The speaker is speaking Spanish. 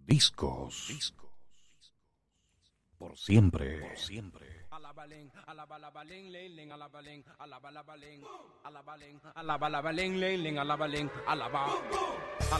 Discos. Por siempre. Alabaleng, alabaleng, ling, alabaleng, alabaleng, alabaleng, alabaleng, ling, alabaleng, alaba.